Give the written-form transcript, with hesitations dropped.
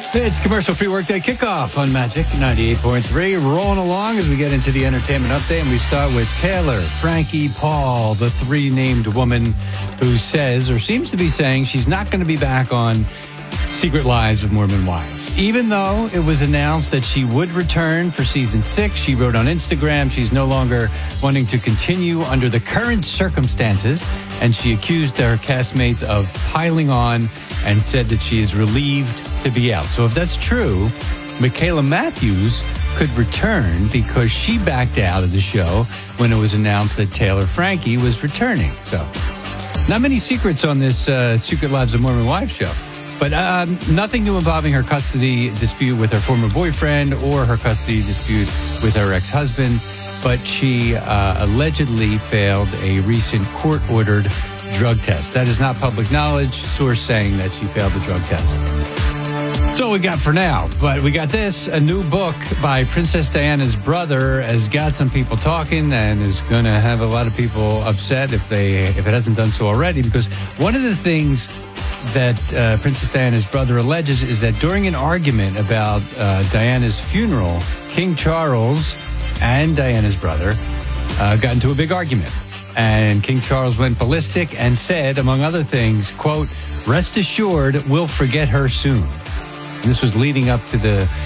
It's commercial-free workday kickoff on Magic 98.3. Rolling along as we get into the entertainment update, and we start with Taylor Frankie Paul, the three-named woman who says, or seems to be saying, she's not going to be back on Secret Lives of Mormon Wives. Even though it was announced that she would return for season 6, she wrote on Instagram she's no longer wanting to continue under the current circumstances, and she accused her castmates of piling on and said that she is relieved to be out. So if that's true, Michaela Matthews could return because she backed out of the show when it was announced that Taylor Frankie was returning. So not many secrets on this Secret Lives of Mormon Wives show. But nothing new involving her custody dispute with her former boyfriend or her custody dispute with her ex-husband. But she allegedly failed a recent court-ordered drug test. That is not public knowledge. Source saying that she failed the drug test. That's all we got for now. But we got this. A new book by Princess Diana's brother has got some people talking and is going to have a lot of people upset if it hasn't done so already. Because one of the things that Princess Diana's brother alleges is that during an argument about Diana's funeral, King Charles and Diana's brother got into a big argument. And King Charles went ballistic and said, among other things, quote, "Rest assured, we'll forget her soon." And this was leading up to the